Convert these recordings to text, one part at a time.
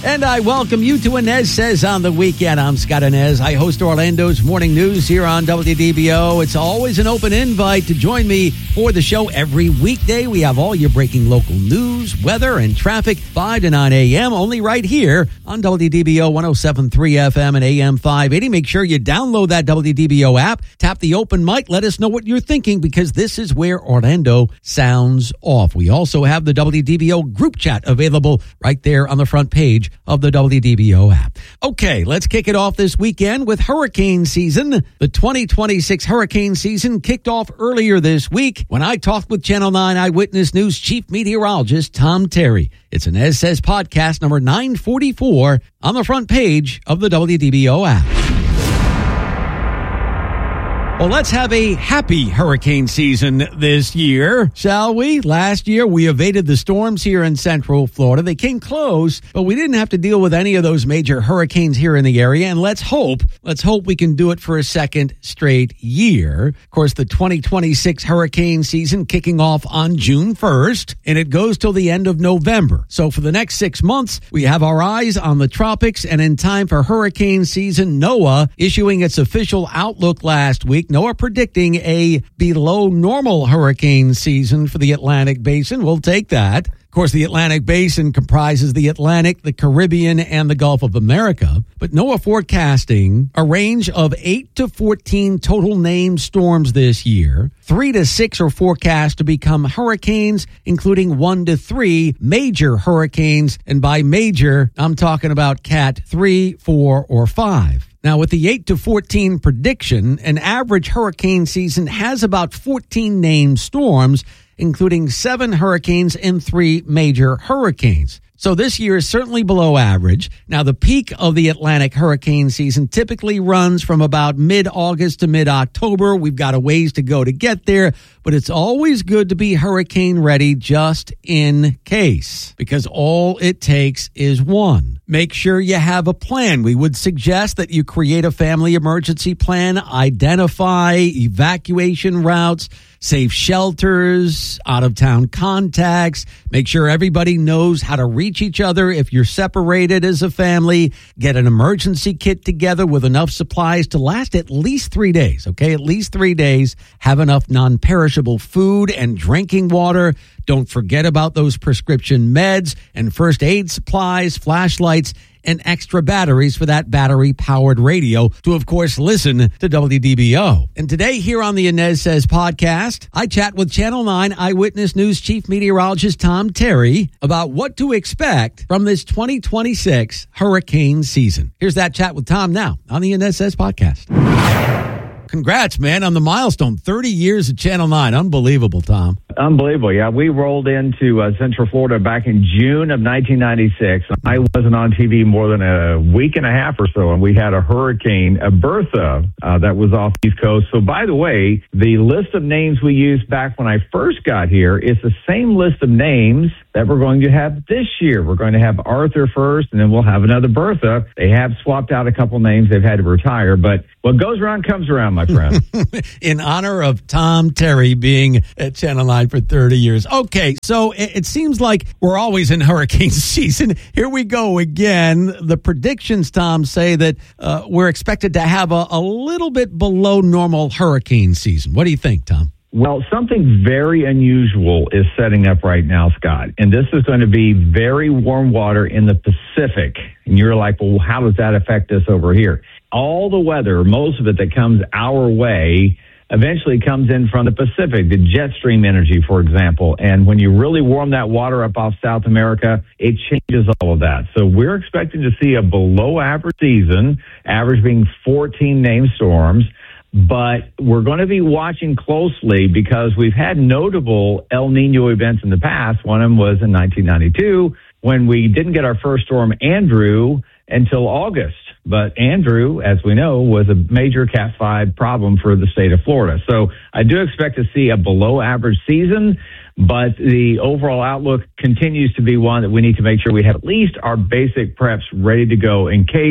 And I welcome you to Inez Says on the Weekend. I'm Scott Inez. I host Orlando's Morning News here on WDBO. It's always an open invite to join me for the show every weekday. We have all your breaking local news, weather, and traffic 5 to 9 a.m. only right here on WDBO 107.3 FM and AM 580. Make sure you download that WDBO app. Tap the open mic. Let us know what you're thinking because this is where Orlando sounds off. We also have the WDBO group chat available right there on the front page of the WDBO app. Okay, let's kick it off this weekend with hurricane season. The 2026 hurricane season kicked off earlier this week when I talked with Channel 9 Eyewitness News Chief Meteorologist Tom Terry. It's an Inez Says podcast number 944 on the front page of the WDBO app. Well, let's have a happy hurricane season this year, shall we? Last year, we evaded the storms here in Central Florida. They came close, but we didn't have to deal with any of those major hurricanes here in the area. And let's hope we can do it for a second straight year. Of course, the 2026 hurricane season kicking off on June 1st, and it goes till the end of November. So for the next 6 months, we have our eyes on the tropics, and in time for hurricane season, NOAA issuing its official outlook last week. NOAA predicting a below normal hurricane season for the Atlantic Basin. We'll take that. Of course, the Atlantic Basin comprises the Atlantic, the Caribbean, and the Gulf of America. But NOAA forecasting a range of 8 to 14 total named storms this year. 3 to 6 are forecast to become hurricanes, including 1 to 3 major hurricanes. And by major, I'm talking about Cat 3, 4, or 5. Now, with the 8 to 14 prediction, an average hurricane season has about 14 named storms, including 7 hurricanes and 3 major hurricanes. So this year is certainly below average. Now, the peak of the Atlantic hurricane season typically runs from about mid-August to mid-October. We've got a ways to go to get there, but it's always good to be hurricane ready just in case, because all it takes is one. Make sure you have a plan. We would suggest that you create a family emergency plan, identify evacuation routes, safe shelters, out-of-town contacts. Make sure everybody knows how to reach each other if you're separated as a family. Get an emergency kit together with enough supplies to last at least 3 days, okay? At least 3 days. Have enough non-perishable food and drinking water. Don't forget about those prescription meds and first aid supplies, flashlights, and extra batteries for that battery-powered radio to, of course, listen to WDBO. And today here on the Inez Says podcast, I chat with Channel 9 Eyewitness News Chief Meteorologist Tom Terry about what to expect from this 2026 hurricane season. Here's that chat with Tom now on the Inez Says podcast. Congrats, man, on the milestone. 30 years at Channel 9. Unbelievable, Tom. Unbelievable, yeah. We rolled into Central Florida back in June of 1996. I wasn't on TV more than a week and a half or so, and we had a hurricane, Bertha, that was off the East Coast. So, by the way, the list of names we used back when I first got here is the same list of names that we're going to have this year. We're going to have Arthur first, and then we'll have another Bertha. They have swapped out a couple names. They've had to retire, but what goes around comes around, my friend. In honor of Tom Terry being at Channel 9 for 30 years. Okay, so it seems like we're always in hurricane season. Here we go again. The predictions, Tom, say that we're expected to have a little bit below normal hurricane season. What do you think, Tom? Well, something very unusual is setting up right now, Scott, and this is going to be very warm water in the Pacific. And you're like, well, how does that affect us over here? All the weather, most of it that comes our way, eventually comes in from the Pacific, the jet stream energy, for example. And when you really warm that water up off South America, it changes all of that. So we're expecting to see a below average season, average being 14 named storms. But we're going to be watching closely because we've had notable El Nino events in the past. One of them was in 1992 when we didn't get our first storm, Andrew, until August. But Andrew, as we know, was a major Cat 5 problem for the state of Florida. So I do expect to see a below average season, but the overall outlook continues to be one that we need to make sure we have at least our basic preps ready to go in case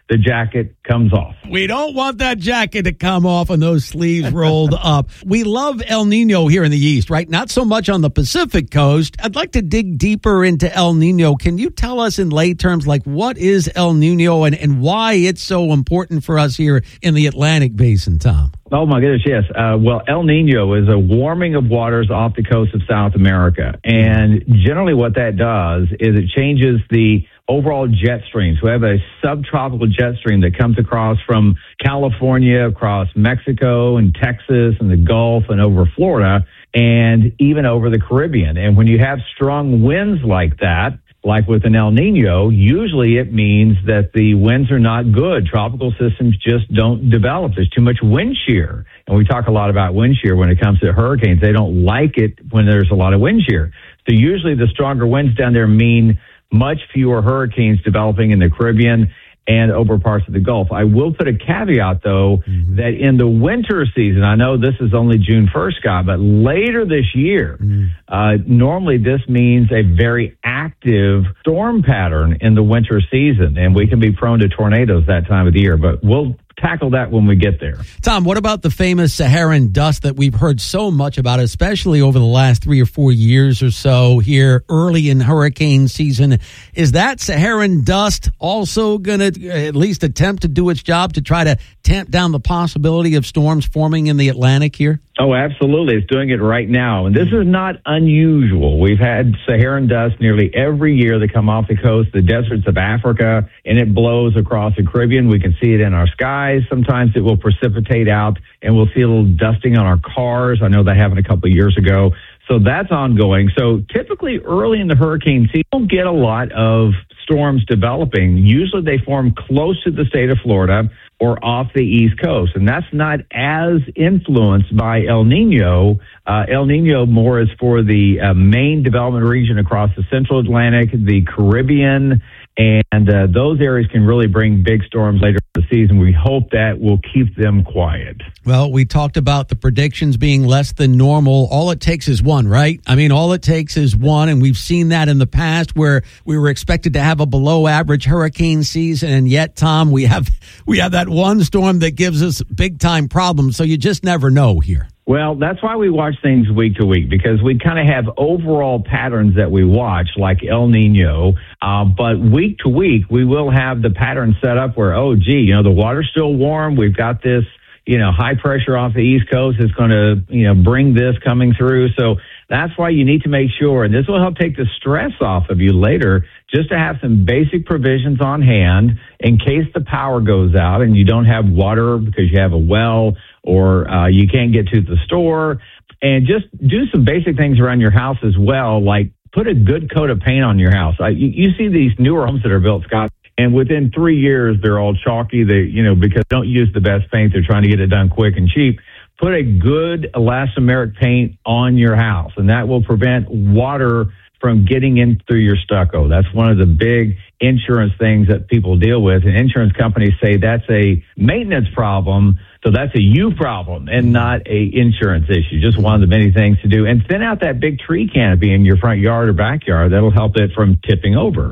the jacket comes off. We don't want that jacket to come off and those sleeves rolled up. We love El Nino here in the East, right? Not so much on the Pacific coast. I'd like to dig deeper into El Nino. Can you tell us in lay terms, like, what is El Nino and why it's so important for us here in the Atlantic Basin, Tom? Oh, my goodness, yes. Well, El Nino is a warming of waters off the coast of South America. And generally what that does is it changes the overall jet streams. We have a subtropical jet stream that comes across from California, across Mexico and Texas and the Gulf and over Florida and even over the Caribbean. And when you have strong winds like that, like with an El Nino, usually it means that the winds are not good. Tropical systems just don't develop. There's too much wind shear. And we talk a lot about wind shear when it comes to hurricanes. They don't like it when there's a lot of wind shear. So usually the stronger winds down there mean much fewer hurricanes developing in the Caribbean and over parts of the Gulf. I will put a caveat, though, that in the winter season, I know this is only June 1st, Scott, but later this year, normally this means a very active storm pattern in the winter season, and we can be prone to tornadoes that time of the year, but we'll tackle that when we get there. Tom, what about the famous Saharan dust that we've heard so much about, especially over the last 3 or 4 years or so here early in hurricane season? Is that Saharan dust also going to at least attempt to do its job to try to tamp down the possibility of storms forming in the Atlantic here? Oh, absolutely. It's doing it right now. And this is not unusual. We've had Saharan dust nearly every year that come off the coast, the deserts of Africa, and it blows across the Caribbean. We can see it in our skies. Sometimes it will precipitate out, and we'll see a little dusting on our cars. I know that happened a couple of years ago. So that's ongoing. So typically early in the hurricane season, you don't get a lot of storms developing. Usually they form close to the state of Florida or off the East Coast. And that's not as influenced by El Nino. El Nino more is for the main development region across the central Atlantic, the Caribbean, and those areas can really bring big storms later in the season. We hope that will keep them quiet. Well, we talked about the predictions being less than normal. All it takes is one, right? I mean, all it takes is one, and we've seen that in the past where we were expected to have a below-average hurricane season, and yet, Tom, we have that one storm that gives us big-time problems, so you just never know here. Well, that's why we watch things week to week, because we kind of have overall patterns that we watch, like El Nino. But week to week, we will have the pattern set up where, the water's still warm. We've got this, high pressure off the East Coast. It's going to, bring this coming through. So that's why you need to make sure, and this will help take the stress off of you later, just to have some basic provisions on hand in case the power goes out and you don't have water because you have a well or you can't get to the store. And just do some basic things around your house as well, like put a good coat of paint on your house. You see these newer homes that are built, Scott, and within 3 years, they're all chalky. Because they don't use the best paint. They're trying to get it done quick and cheap. Put a good elastomeric paint on your house, and that will prevent water from getting in through your stucco. That's one of the big insurance things that people deal with. And insurance companies say that's a maintenance problem, so that's a you problem and not a insurance issue. Just one of the many things to do. And thin out that big tree canopy in your front yard or backyard. That'll help it from tipping over.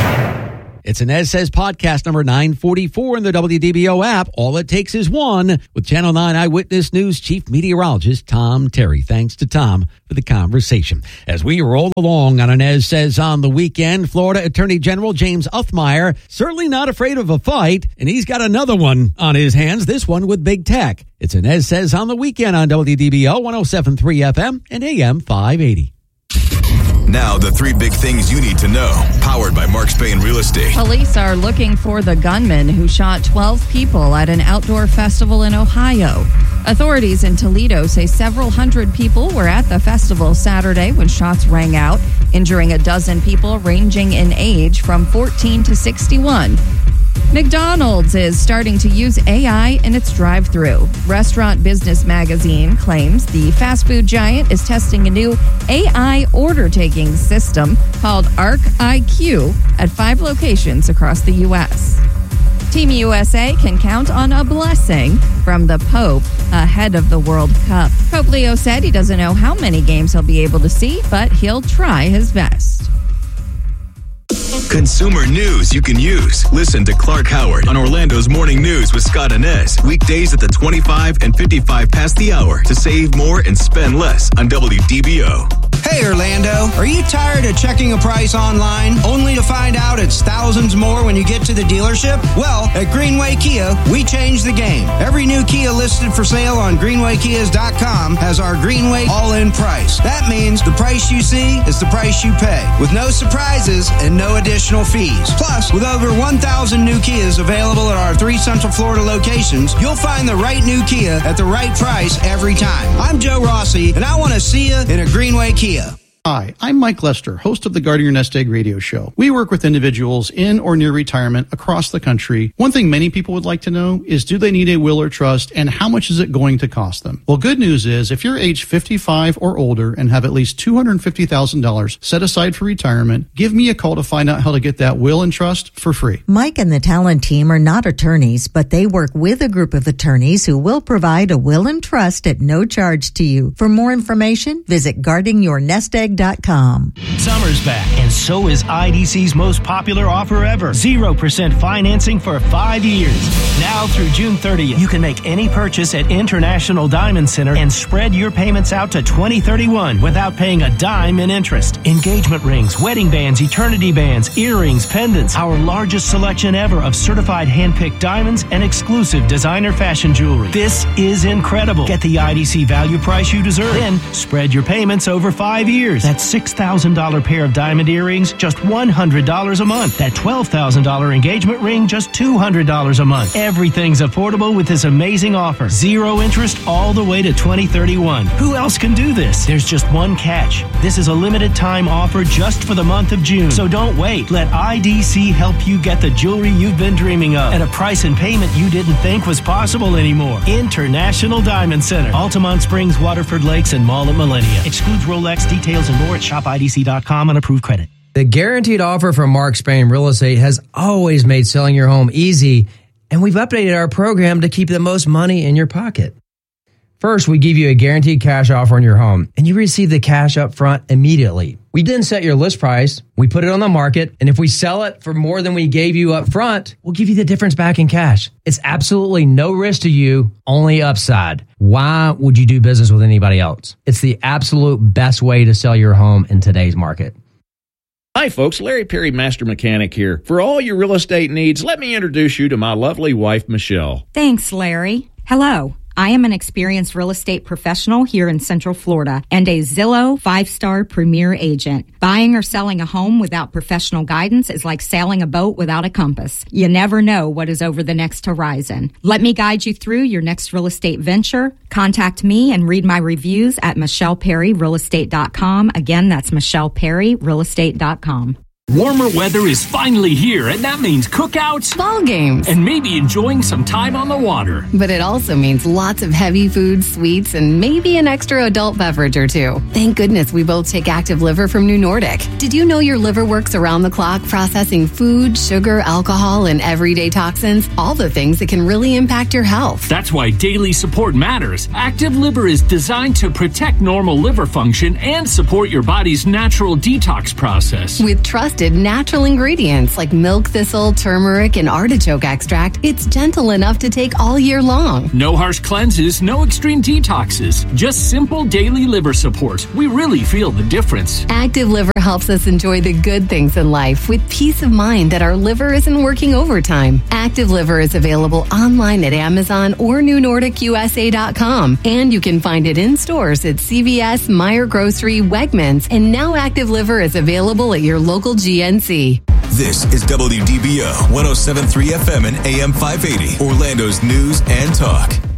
It's an Ed Says podcast number 944 in the WDBO app. All it takes is one with Channel 9 Eyewitness News Chief Meteorologist Tom Terry. Thanks to Tom for the conversation. As we roll along on an Ed Says on the weekend, Florida Attorney General James Uthmeier certainly not afraid of a fight, and he's got another one on his hands, this one with Big Tech. It's an Ed Says on the weekend on WDBO 107.3 FM and AM 580. Now, the three big things you need to know, powered by Mark Spain Real Estate. Police are looking for the gunman who shot 12 people at an outdoor festival in Ohio. Authorities in Toledo say several hundred people were at the festival Saturday when shots rang out, injuring a dozen people ranging in age from 14 to 61. McDonald's is starting to use AI in its drive-thru. Restaurant Business Magazine claims the fast food giant is testing a new AI order-taking system called Arc IQ at 5 locations across the U.S. Team USA can count on a blessing from the Pope ahead of the World Cup. Pope Leo said he doesn't know how many games he'll be able to see, but he'll try his best. Consumer news you can use. Listen to Clark Howard on Orlando's Morning News with Scott Inez. Weekdays at the 25 and 55 past the hour to save more and spend less on WDBO. Hey Orlando, are you tired of checking a price online only to find out it's thousands more when you get to the dealership? Well, at Greenway Kia, we changed the game. Every new Kia listed for sale on GreenwayKias.com has our Greenway all-in price. That means the price you see is the price you pay, with no surprises and no additional fees. Plus, with over 1,000 new Kias available at our 3 Central Florida locations, you'll find the right new Kia at the right price every time. I'm Joe Rossi, and I want to see you in a Greenway Kia. Hi, I'm Mike Lester, host of the Guarding Your Nest Egg radio show. We work with individuals in or near retirement across the country. One thing many people would like to know is, do they need a will or trust, and how much is it going to cost them? Well, good news is, if you're age 55 or older and have at least $250,000 set aside for retirement, give me a call to find out how to get that will and trust for free. Mike and the Talent team are not attorneys, but they work with a group of attorneys who will provide a will and trust at no charge to you. For more information, visit guardingyournestegg.com. Summer's back, and so is IDC's most popular offer ever. 0% financing for 5 years. Now through June 30th, you can make any purchase at International Diamond Center and spread your payments out to 2031 without paying a dime in interest. Engagement rings, wedding bands, eternity bands, earrings, pendants. Our largest selection ever of certified hand-picked diamonds and exclusive designer fashion jewelry. This is incredible. Get the IDC value price you deserve. Then spread your payments over 5 years. That $6,000 pair of diamond earrings, just $100 a month. That $12,000 engagement ring, just $200 a month. Everything's affordable with this amazing offer. 0 interest all the way to 2031. Who else can do this? There's just one catch. This is a limited time offer just for the month of June. So don't wait. Let IDC help you get the jewelry you've been dreaming of at a price and payment you didn't think was possible anymore. International Diamond Center. Altamont Springs, Waterford Lakes, and Mall at Millennia. Excludes Rolex. Details and more at shopidc.com on approved credit. The guaranteed offer from Mark Spain Real Estate has always made selling your home easy, and we've updated our program to keep the most money in your pocket. First, we give you a guaranteed cash offer on your home, and you receive the cash up front immediately. We then set your list price, we put it on the market, and if we sell it for more than we gave you up front, we'll give you the difference back in cash. It's absolutely no risk to you, only upside. Why would you do business with anybody else? It's the absolute best way to sell your home in today's market. Hi folks, Larry Perry, Master Mechanic here. For all your real estate needs, let me introduce you to my lovely wife, Michelle. Thanks, Larry. Hello. I am an experienced real estate professional here in Central Florida and a Zillow 5-star premier agent. Buying or selling a home without professional guidance is like sailing a boat without a compass. You never know what is over the next horizon. Let me guide you through your next real estate venture. Contact me and read my reviews at MichellePerryRealestate.com. Again, that's MichellePerryRealestate.com. Warmer weather is finally here, and that means cookouts, ball games, and maybe enjoying some time on the water. But it also means lots of heavy food, sweets, and maybe an extra adult beverage or two. Thank goodness we both take Active Liver from New Nordic. Did you know your liver works around the clock processing food, sugar, alcohol, and everyday toxins? All the things that can really impact your health. That's why daily support matters. Active Liver is designed to protect normal liver function and support your body's natural detox process. With trusted natural ingredients like milk thistle, turmeric, and artichoke extract, it's gentle enough to take all year long. No harsh cleanses, no extreme detoxes, just simple daily liver support. We really feel the difference. Active Liver helps us enjoy the good things in life with peace of mind that our liver isn't working overtime. Active Liver is available online at Amazon or NewNordicUSA.com, and you can find it in stores at CVS, Meijer Grocery, Wegmans, and now Active Liver is available at your local GNC. This is WDBO 107.3 FM and AM 580, Orlando's news and talk.